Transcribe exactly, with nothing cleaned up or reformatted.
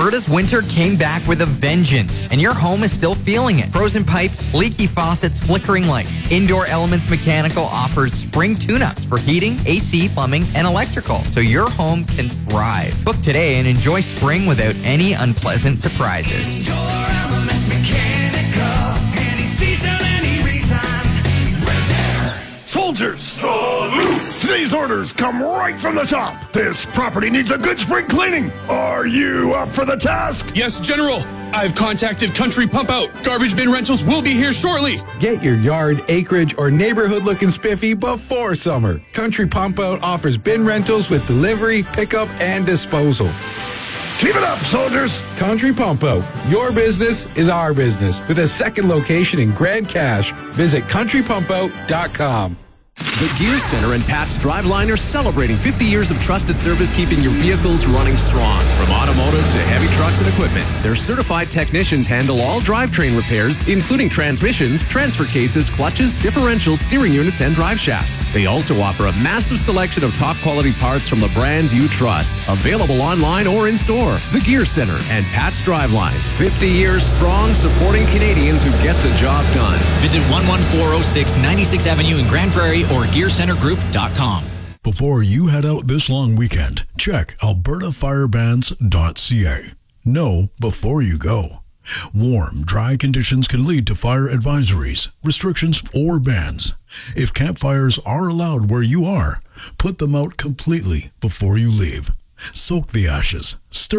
Alberta's winter came back with a vengeance, and your home is still feeling it. Frozen pipes, leaky faucets, flickering lights. Indoor Elements Mechanical offers spring tune-ups for heating, A C, plumbing, and electrical, so your home can thrive. Book today and enjoy spring without any unpleasant surprises. Indoor Elements Mechanical. Any season, any reason. We're there. Soldiers, salute! Today's orders come right from the top. This property needs a good spring cleaning. Are you up for the task? Yes, General. I've contacted Country Pump Out. Garbage bin rentals will be here shortly. Get your yard, acreage, or neighborhood looking spiffy before summer. Country Pump Out offers bin rentals with delivery, pickup, and disposal. Keep it up, soldiers. Country Pump Out. Your business is our business. With a second location in Grand Cache. Visit country pump out dot com. The Gear Center and Pat's Driveline are celebrating fifty years of trusted service, keeping your vehicles running strong. From automotive to heavy trucks and equipment, their certified technicians handle all drivetrain repairs, including transmissions, transfer cases, clutches, differentials, steering units, and drive shafts. They also offer a massive selection of top-quality parts from the brands you trust. Available online or in store. The Gear Center and Pat's Driveline. fifty years strong, supporting Canadians who get the job done. Visit one one four oh six ninety-sixth Avenue in Grand Prairie or gear center group dot com. Before you head out this long weekend, check alberta fire bans dot c a. Know before you go. Warm, dry conditions can lead to fire advisories, restrictions, or bans. If campfires are allowed where you are, put them out completely before you leave. Soak the ashes, stir